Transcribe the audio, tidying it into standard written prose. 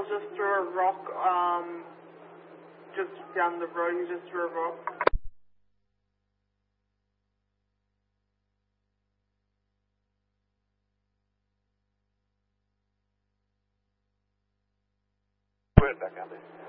Daniel just threw a rock, just down the road. He just threw a rock. Go ahead, back out there.